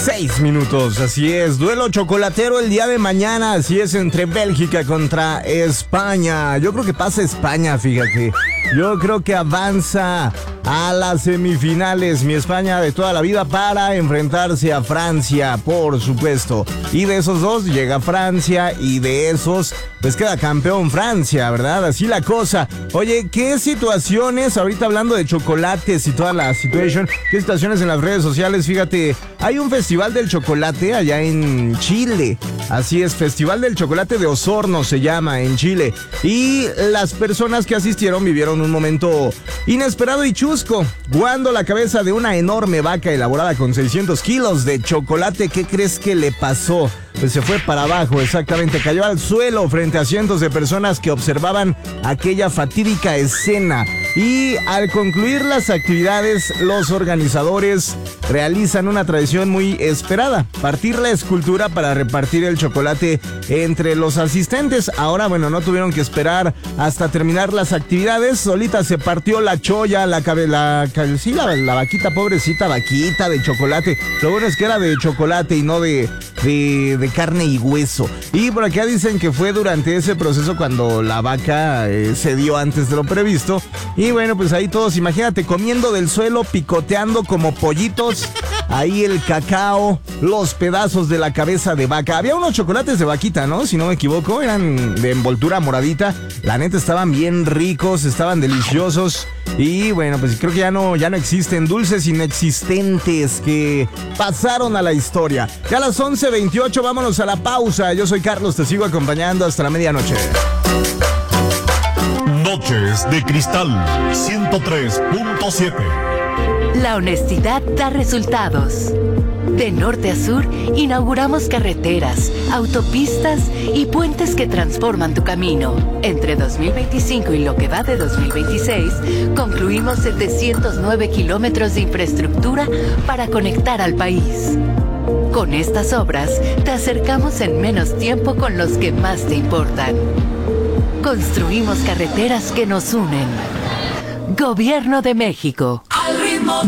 6 minutos, así es. Duelo chocolatero el día de mañana, así es, entre Bélgica contra España. Yo creo que pasa España, fíjate. Yo creo que avanza a las semifinales mi España de toda la vida para enfrentarse a Francia, por supuesto. Y de esos dos llega Francia y de esos pues queda campeón Francia, ¿verdad? Así la cosa. Oye, ¿qué situaciones, ahorita hablando de chocolates y toda la situación, qué situaciones en las redes sociales? Fíjate, hay un festival del chocolate allá en Chile. Así es, Festival del Chocolate de Osorno se llama, en Chile. Y las personas que asistieron vivieron un momento inesperado y chusco. Cuando la cabeza de una enorme vaca elaborada con 600 kilos de chocolate, ¿qué crees que le pasó? Pues se fue para abajo, exactamente, cayó al suelo frente a cientos de personas que observaban aquella fatídica escena. Y al concluir las actividades, los organizadores realizan una tradición muy esperada: partir la escultura para repartir el chocolate entre los asistentes. Ahora, bueno, no tuvieron que esperar hasta terminar las actividades, solita se partió la cholla, la vaquita, pobrecita vaquita de chocolate. Lo bueno es que era de chocolate y no de carne y hueso. Y por acá dicen que fue durante ese proceso cuando la vaca se dio antes de lo previsto. Y bueno, pues ahí todos, imagínate, comiendo del suelo, picoteando como pollitos. Ahí el cacao, los pedazos de la cabeza de vaca. Había unos chocolates de vaquita, ¿no? Si no me equivoco, eran de envoltura moradita. La neta estaban bien ricos, estaban deliciosos. Y bueno, pues creo que ya no existen, dulces inexistentes que pasaron a la historia. Ya a las 11:28, vámonos a la pausa. Yo soy Carlos, te sigo acompañando hasta la medianoche. Noches de Cristal 103.7. La honestidad da resultados. De norte a sur, inauguramos carreteras, autopistas y puentes que transforman tu camino. Entre 2025 y lo que va de 2026, concluimos 709 kilómetros de infraestructura para conectar al país. Con estas obras, te acercamos en menos tiempo con los que más te importan. Construimos carreteras que nos unen. Gobierno de México. Al ritmo